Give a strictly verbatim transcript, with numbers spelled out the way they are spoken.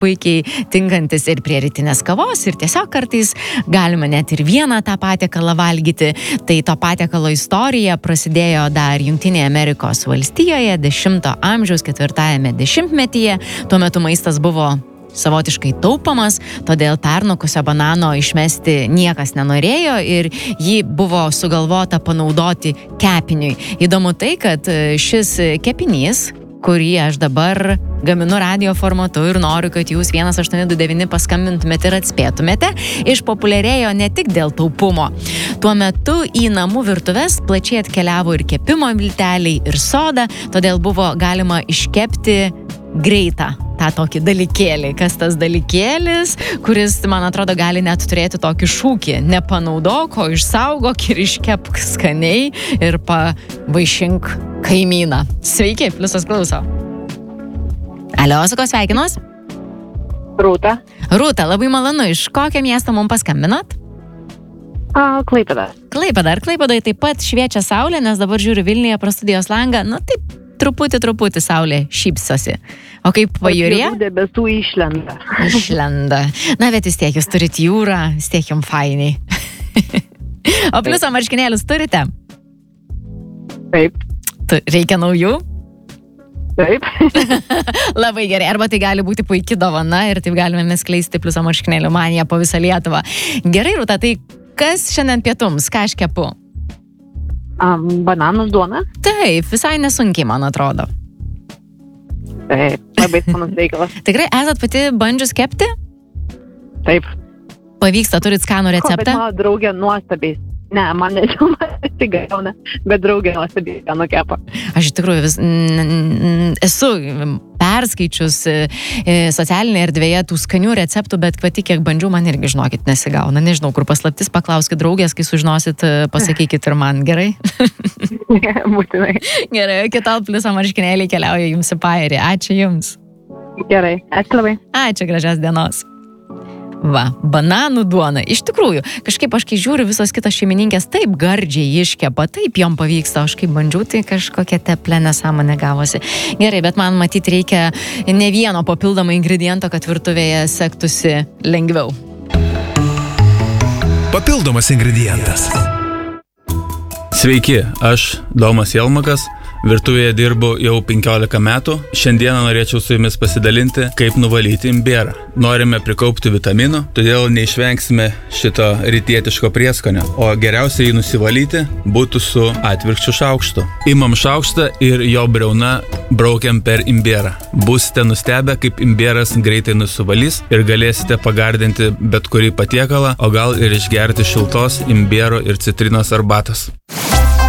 puikiai tinkantis ir prie rytinės kavos, ir tiesiog kartais galima net ir vieną tą patiekalą valgyti. Tai to patiekalo istorija prasidėjo dar Jungtinėje Amerikos valstijoje dešimto amžiaus ketvirtajame dešimtmetyje. Tuo metu maistas buvo savotiškai taupomas, todėl pernokusio banano išmesti niekas nenorėjo ir jį buvo sugalvota panaudoti kepiniui. Įdomu tai, kad šis kepinys, kurį aš dabar gaminu radio formatu ir noriu, kad jūs vienas aštuoni du devyni paskambintumėte ir atspėtumėte, išpopuliarėjo ne tik dėl taupumo. Tuo metu į namų virtuves plačiai atkeliavo ir kepimo milteliai, ir soda, todėl buvo galima iškepti greitą tą tokį dalykėlį. Kas tas dalykėlis, kuris, man atrodo, gali net turėti tokį šūkį: nepanaudok, o išsaugok ir iškepk skaniai ir pavaišink kaimyną. Sveiki, Pliusas klauso. Alio, su ko sveikinos? Rūta. Rūta, labai malonu. Iš kokio miesto mums paskambinot? A, Klaipėda. Klaipėda. Ar Klaipėdoje taip pat šviečia saulė, nes dabar žiūriu Vilniuje pro studijos langą, nu taip, truputį, truputį saulė šypsosi. O kaip pajūrė? Debesų išlenda. Išlenda. Na, bet vis tiek jūs turit jūrą, vis tiek jums fainiai. O pliuso marškinėlius turite? Taip. Tu, reikia naujų? Taip. Labai gerai. Arba tai gali būti puikia dovana ir taip galime mes skleisti pliuso marškinėlių maniją po visą Lietuvą. Gerai, Rūta, tai kas šiandien pietums? Ką aš kepu? Um, bananų duona? Taip, visai nesunkiai, man atrodo. Taip, labai skanus reikalas. Tikrai esat pati bandžius kepti? Taip. Pavyksta, turit skanų receptą? Ko, bet mano draugė nuostabiai. Ne, man nežinau, atsigauna, bet draugė nuostabiai ką nukepa. Aš iš tikrųjų vis, n, n, esu perskaičius e, socialinėje erdvėje tų skanių receptų, bet pati kiek bandžiau, man irgi, žinokit, nesigauna. Nežinau, kur paslaptis, paklauskit draugės, kai sužinosit, pasakykit ir man, gerai? Būtinai. Gerai, iki tol pliuso marškinėliai keliauja jums į pajūrį. Ačiū jums. Gerai, ačiū labai. Ačiū, gražios dienos. Va, bananų duona. Iš tikrųjų, kažkaip aš kai žiūriu, visos kitos šeimininkės taip gardžiai iškepa, taip jom pavyksta, aš kaip bandžiau, tai kažkokia teplė nesąmonė gavosi. Gerai, bet man matyti reikia ne vieno papildomą ingrediento, kad virtuvėje sektųsi lengviau. Papildomas ingredientas. Sveiki, aš Domas Jelmakas. Virtuvėje dirbu jau penkiolika metų. Šiandieną norėčiau su jumis pasidalinti, kaip nuvalyti imbierą. Norime prikaupti vitaminų, todėl neišvengsime šito rytietiško prieskonio. O geriausia jį nusivalyti būtų su atvirkščiu šaukštu. Imam šaukštą ir jo briauna braukiam per imbierą. Būsite nustebę, kaip imbieras greitai nusivalys ir galėsite pagardinti bet kurį patiekalą, o gal ir išgerti šiltos imbiero ir citrinos arbatos.